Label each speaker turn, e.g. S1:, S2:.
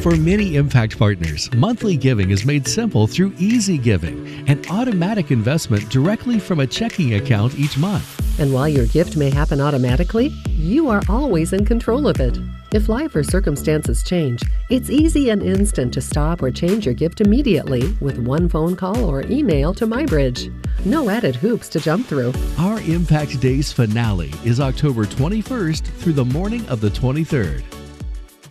S1: For many Impact partners, monthly giving is made simple through Easy Giving, an automatic investment directly from a checking account each month.
S2: And while your gift may happen automatically, you are always in control of it. If life or circumstances change, it's easy and instant to stop or change your gift immediately with one phone call or email to MyBridge. No added hoops to jump through.
S1: Our Impact Days finale is October 21st through the morning of the 23rd.